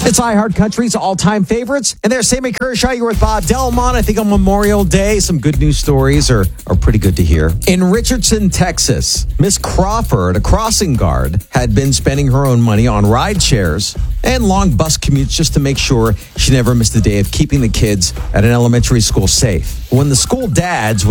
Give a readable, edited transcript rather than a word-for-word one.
It's iHeart Country's all-time favorites. And there's Sammy Kershaw. You're with Bob Delmont. I think on Memorial Day, some good news stories are pretty good to hear. In Richardson, Texas, Miss Crawford, a crossing guard, had been spending her own money on ride shares and long bus commutes just to make sure she never missed a day of keeping the kids at an elementary school safe. When the school dads